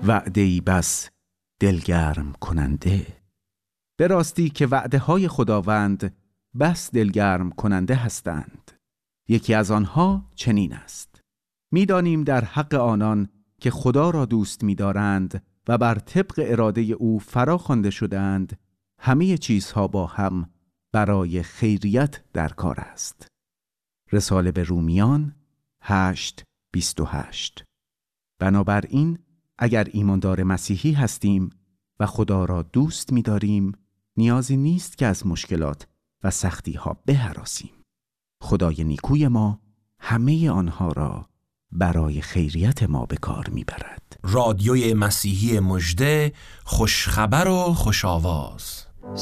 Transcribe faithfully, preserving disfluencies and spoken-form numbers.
وعده‌ای بس دلگرم کننده. به راستی که وعده های خداوند بس دلگرم کننده هستند. یکی از آنها چنین است: می‌دانیم در حق آنان که خدا را دوست می‌دارند و بر طبق اراده او فرا خوانده شدند، همه چیزها با هم برای خیریت در کار است. رساله به رومیان هشت بیست و هشت. بنابراین اگر ایماندار مسیحی هستیم و خدا را دوست می‌داریم، نیازی نیست که از مشکلات و سختی‌ها بهراسیم. خدای نیکوی ما همه آنها را برای خیریت ما به کار می‌برد. رادیوی مسیحی مژده، خوشخبر و خوش آواز.